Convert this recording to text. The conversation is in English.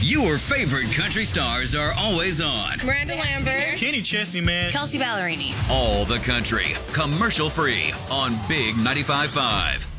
Your favorite country stars are always on. Miranda Lambert. Kenny Chesney, man. Kelsey Ballerini. All the country, commercial free on Big 95.5.